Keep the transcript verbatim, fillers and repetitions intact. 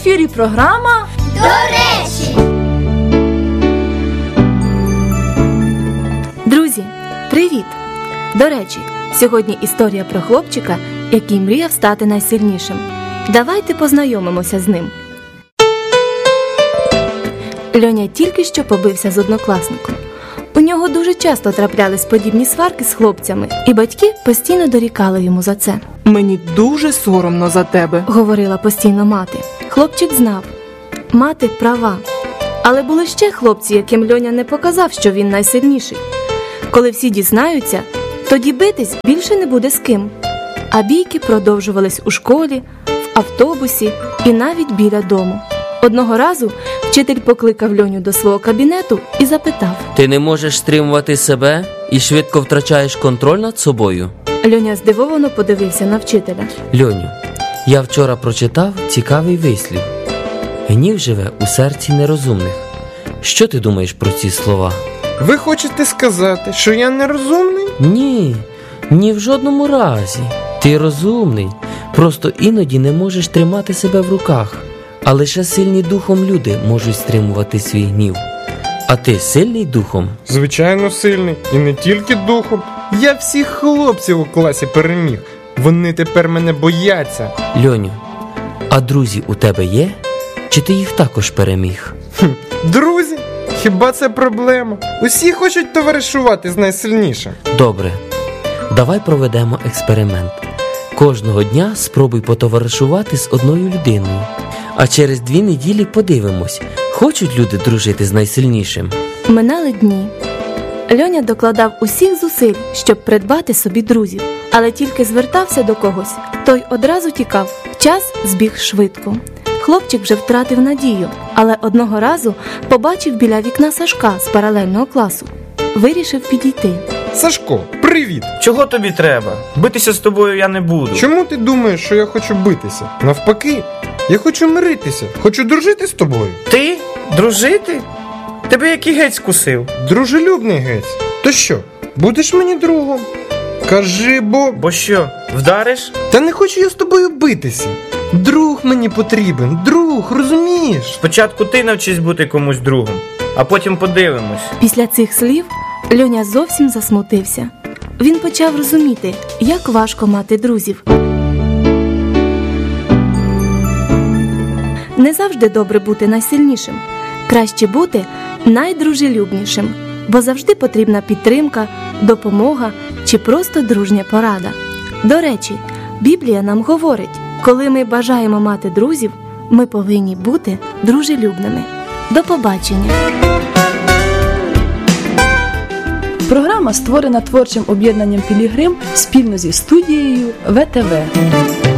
ефірі програма «До речі». Друзі, привіт! До речі, сьогодні історія про хлопчика, який мріяв стати найсильнішим. Давайте познайомимося з ним. Льоня тільки що побився з однокласником. У нього дуже часто траплялись подібні сварки з хлопцями, і батьки постійно дорікали йому за це. «Мені дуже соромно за тебе», – говорила постійно мати. Хлопчик знав, мати права. Але були ще хлопці, яким Льоня не показав, що він найсильніший. Коли всі дізнаються, тоді битись більше не буде з ким. А бійки продовжувались у школі, в автобусі і навіть біля дому. Одного разу вчитель покликав Льоню до свого кабінету і запитав: «Ти не можеш стримувати себе і швидко втрачаєш контроль над собою?» Льоня здивовано подивився на вчителя. «Льоню, я вчора прочитав цікавий вислів. Гнів живе у серці нерозумних. Що ти думаєш про ці слова?» Ви хочете сказати, що я нерозумний? Ні, ні в жодному разі. Ти розумний, просто іноді не можеш тримати себе в руках. А лише сильні духом люди можуть стримувати свій гнів. А ти сильний духом? Звичайно, сильний. І не тільки духом. Я всіх хлопців у класі переміг. Вони тепер мене бояться. Льоню, а друзі у тебе є? Чи ти їх також переміг? Хм, друзі? Хіба це проблема? Усі хочуть товаришувати з найсильнішим. Добре, давай проведемо експеримент. Кожного дня спробуй потоваришувати з одною людиною. А через дві неділі подивимось, хочуть люди дружити з найсильнішим. Минали дні. Льоня докладав усіх зусиль, щоб придбати собі друзів. Але тільки звертався до когось, той одразу тікав. Час збіг швидко. Хлопчик вже втратив надію, але одного разу побачив біля вікна Сашка з паралельного класу. Вирішив підійти. Сашко, привіт! Чого тобі треба? Битися з тобою я не буду. Чому ти думаєш, що я хочу битися? Навпаки, я хочу миритися, хочу дружити з тобою. Ти? Дружити? Тебе який гець кусив? Дружелюбний гець. То що, будеш мені другом? Кажи, бо... Бо що, вдариш? Та не хочу я з тобою битися. Друг мені потрібен, друг, розумієш? Спочатку ти навчись бути комусь другом, а потім подивимось. Після цих слів Льоня зовсім засмутився. Він почав розуміти, як важко мати друзів. Не завжди добре бути найсильнішим. Краще бути найдружелюбнішим, бо завжди потрібна підтримка, допомога чи просто дружня порада. До речі, Біблія нам говорить, коли ми бажаємо мати друзів, ми повинні бути дружелюбними. До побачення! Програма створена творчим об'єднанням «Пілігрим» спільно зі студією ВТВ.